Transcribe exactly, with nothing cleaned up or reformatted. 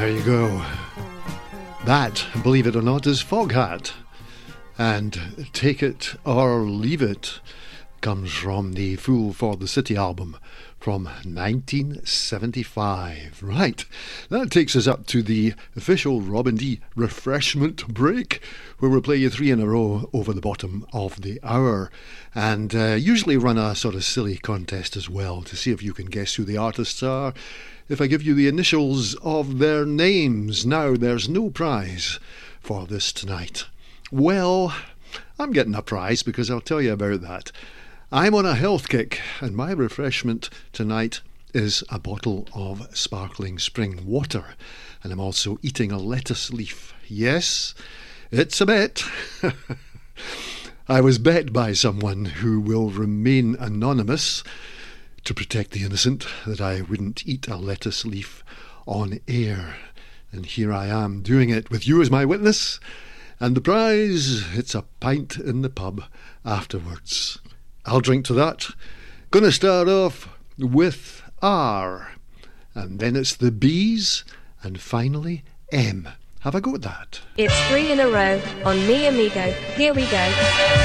There you go. That, believe it or not, is Foghat. And Take It or Leave It comes from the Fool for the City album from nineteen seventy-five. Right, that takes us up to the official Robin D refreshment break, where we'll play you three in a row over the bottom of the hour, and uh, usually run a sort of silly contest as well to see if you can guess who the artists are if I give you the initials of their names. Now, there's no prize for this tonight. Well, I'm getting a prize because I'll tell you about that. I'm on a health kick, and my refreshment tonight is a bottle of sparkling spring water, and I'm also eating a lettuce leaf. Yes, it's a bet. I was bet by someone who will remain anonymous to protect the innocent that I wouldn't eat a lettuce leaf on air. And here I am doing it with you as my witness. And the prize, it's a pint in the pub afterwards. I'll drink to that. Gonna start off with R. And then it's the B's. And finally M. Have I got that? It's three in a row on Mi Amigo. Here we go.